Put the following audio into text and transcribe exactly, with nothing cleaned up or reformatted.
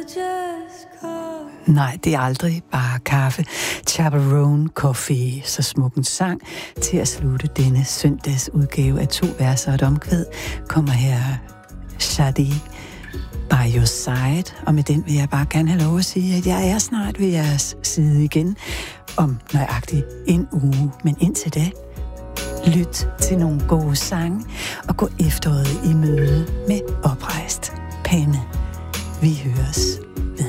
Nej, det er aldrig bare kaffe. Chaperone Coffee, så smuk en sang til at slutte denne søndags udgave af to vers og et omkvæd, kommer her Shadi By Your Side. Og med den vil jeg bare gerne have lov at sige, at jeg er snart ved jeres side igen om nøjagtigt en uge. Men indtil da, lyt til nogle gode sange og gå efteråret i møde med oprejst pande. Vi høres.